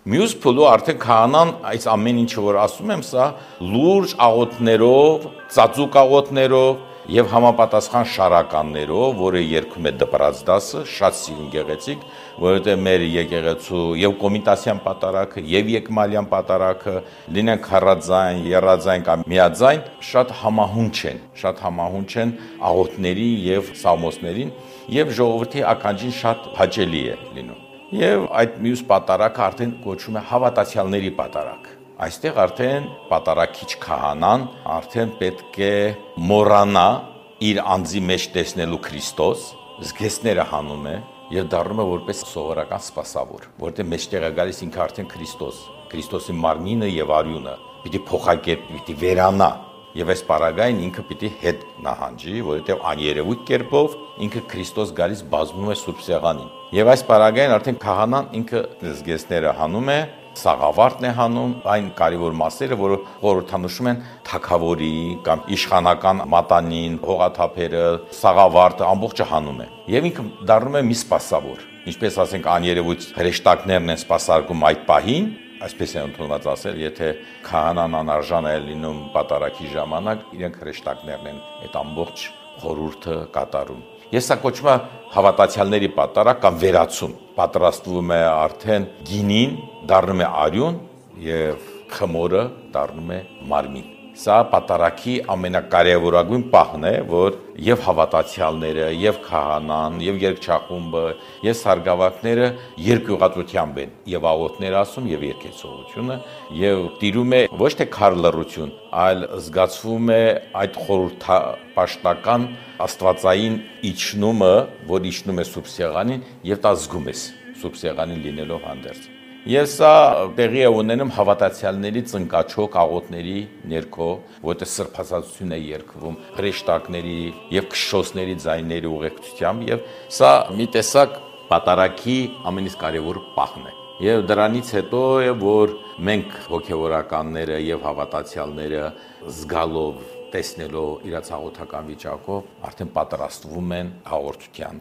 Մյուս փուլը արդեն քահանան այս ամեն ինչը որ ասում եմ, սա լուրջ աղոթներով, ծածուկ աղոթներով եւ համապատասխան շարականներով, որը երգում է դպրած դասը, շատ սիրուն գեղեցիկ, որովհետեւ մեր եկեղեցու եւ կոմիտասյան պատարագը եւ եկմալյան պատարագը լինեն քառաձայն, եռաձայն կամ միաձայն, շատ համահունչ են աղոթների եւ սաղմոսներին եւ ժողովրդի ականջին շատ հաճելի է լինում։ Եվ այդ մյուս պատարագը արդեն կոչվում է հավատացյալների պատարագ։ Այստեղ արդեն պատարագիչ քահանան արդեն պետք է մոռանա իր անձի մեջ տեսնելու Քրիստոս, զգեստները հանում է եւ դառնում է որպես սովորական սպասավոր, որտեղ մեջտեղ է գալիս ինքը արդեն Քրիստոսի մարմինը եւ արյունը, պիտի փոխակերպ, պիտի վերանա։ Եվ այս պարագային ինքը պիտի հետ նահանջի, որովհետև աներևույթ կերպով ինքը Քրիստոս գալիս բազմում է Սուրբ Սեղանին։ Եվ այս պարագային արդեն քահանան ինքը զգեստները հանում է, սաղավարտն է հանում, այն կարևոր մասերը, որը խորհրդանշում են թագավորի կամ իշխանական մատանին, հողաթափերը, սաղավարտը ամբողջը հանում է։ Եվ ինքը դառնում է մի սպասավոր։ Ինչպես ասենք աներևույթ հրեշտակներն են սպասարկում այդ պահին, այսպես է ընդունված ասել, եթե քահանան անարժան է լինում պատարագի ժամանակ, իրենք հրեշտակներն են այդ ամբողջ խորհուրդը կատարում։ Ես սա կոչվում է հավատացյալների պատարագ կամ վերացում։ Պատրաստվում է արդեն գինին, դառնում է արյուն եւ խմորը դառնում է մարմին։ Սա պատարագի ամենակարևորագույն պահն է, որ եւ հավատացյալները, եւ քահանան, եւ երգչախումբը, եւ սարգսակները երկյուղածությամբ են եւ աղոթներ ասում եւ երկեցողությունը եւ տիրում է ոչ թե քար լռություն, այլ զգացվում է այդ խորհրդապաշտական աստվածային իջնումը, որ իջնում է Սուրբ Սեղանին եւ դա զգում ես Սուրբ Սեղանին լինելով հանդերձ։ Եվ սա տեղի է ունենում հավատացյալների ծնկաչոք աղոթների ներքո, որտեղ սրբազատություն է երգվում, հրեշտակների եւ քշոսների ձայների ուղեկցությամբ, եւ սա մի տեսակ պատարագի ամենից կարևոր պահն է։ Եվ դրանից հետո է, որ մենք հոգեվորականները եւ հավատացյալները զգալով, տեսնելով իրաց աղոթական վիճակով արդեն պատրաստվում են հաղորդության։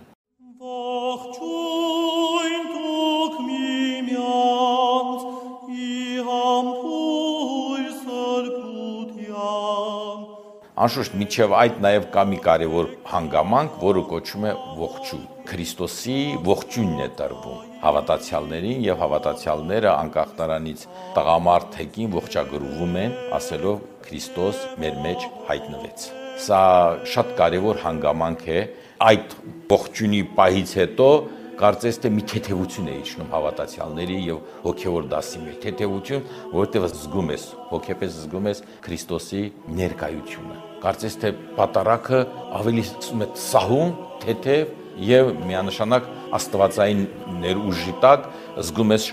Անշուշտ միջև այդ նաև կա մի կարևոր հանգամանք, որը կոչվում է ողջույն։ Քրիստոսի ողջույնն է տրվում հավատացյալներին եւ հավատացյալները անկախ նրանից տղամարդ թեկին ողջագրվում են, ասելով Քրիստոս մեր մեջ հայտնվեց։ Սա շատ կարևոր հանգամանք է։ Այդ ողջույնի պահից հետո կարծես թե մի թեթևություն է իջնում հավատացյալների եւ հոգեվոր դասի մեջ, թեթևություն, որովհետեւ զգում ես, հոգեպես զգում ես Քրիստոսի ներկայությունը։ Կարծես թե պատարագը ավելի սահուն, թեթև եւ միանշանակ աստվածային ներուժի տակ զգում ես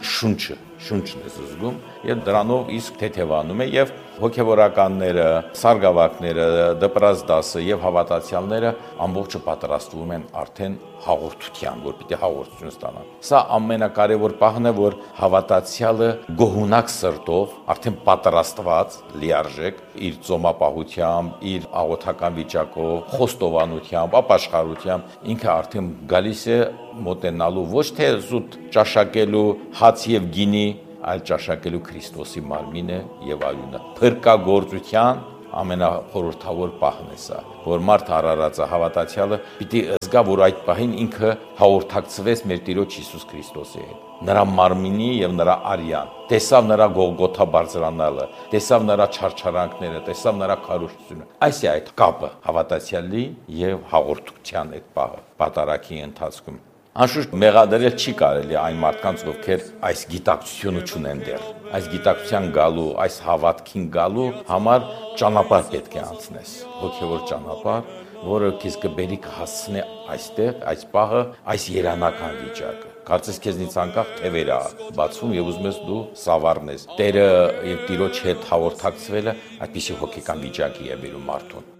շունչն ես զգում եւ դրանով իսկ թեթևանում է եւ հոգեվորականները, սարգսակները, դպրած դասը եւ հավատացյալները ամբողջը պատրաստվում են արդեն հաղորդության, որ պիտի հաղորդություն ստանան։ Սա ամենակարևոր պահն է, որ հավատացյալը գոհունակ սրտով, արդեն պատրաստված, լիարժեք իր ծոմապահությամբ, իր աղոթական վիճակով, խոստովանությամբ, ապաշխարությամբ ինքը արդեն գալիս է մոտենալու ոչ թե զուտ ճաշակելու հաց եւ գինի, այլ ճաշակելու Քրիստոսի մարմինը եւ արյունը։ Փրկագործության ամենախորհրդավոր պահն է սա, որ մարդ արարածը հավատացյալը պիտի զգա, որ այդ պահին ինքը հաղորդակցվեց մեր Տիրոջ Հիսուս Քրիստոսի հետ։ Նրա մարմինի եւ նրա արյան, տեսավ նրա Գողգոթա բարձրանալը, տեսավ նրա չարչարանքները, տեսավ նրա քարոզությունը։ Այս է այդ կապը հավատացյալի եւ հաղորդության այդ պահը պատարագի ընթացքում։ Անշուշտ մեղադրել չի կարելի այն մարդկանց, ովքեր այս գիտակցությունը չունեն դեռ։ Այս գիտակցության գալու, այս հավատքին գալու համար ճանապարհ պետք է անցնես, հոգևոր ճանապարհ, որը քեզ կբերի կհասցնի այստեղ, այս պահը, այս երանական վիճակը։ Կարծես քեզնից անկախ թևեր է բացվում եւ ուզում ես դու սավառնես։ Տերը եւ Տիրոջ հետ հաղորդակցվելը այդպիսի հոգեկան վիճակի է բերում մարդուն։